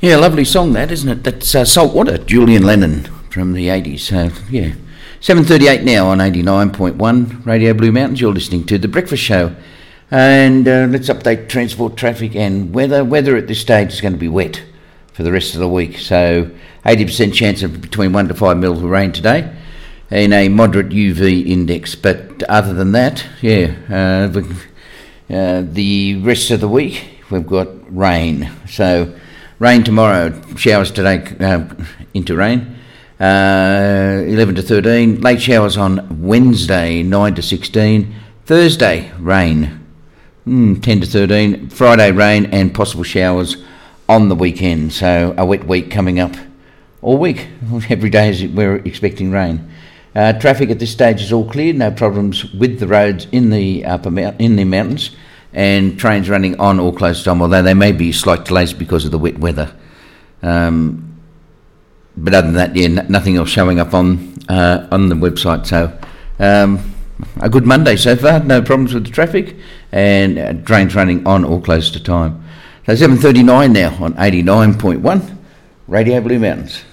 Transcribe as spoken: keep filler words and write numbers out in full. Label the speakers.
Speaker 1: Yeah, lovely song that, isn't it? That's uh, Saltwater, Julian Lennon from the eighties. So, yeah. seven thirty-eight now on eighty-nine point one Radio Blue Mountains. You're listening to The Breakfast Show. And uh, let's update transport, traffic and weather. Weather at this stage is going to be wet for the rest of the week. So, eighty percent chance of between one to five mils of rain today in a moderate U V index. But other than that, yeah, uh, uh, the rest of the week we've got rain. So, rain tomorrow, showers today uh, into rain, uh, eleven to thirteen. Late showers on Wednesday, nine to sixteen. Thursday, rain, mm, ten to thirteen. Friday, rain and possible showers on the weekend. So a wet week coming up all week. Every day is we're expecting rain. Uh, traffic at this stage is all clear. No problems with the roads in the upper mount- in the mountains. And trains running on or close to time, although there may be slight delays because of the wet weather. Um, but other than that, yeah, n- nothing else showing up on uh, on the website. So um, a good Monday so far, no problems with the traffic, and uh, trains running on or close to time. So seven thirty-nine now on eighty-nine point one Radio Blue Mountains.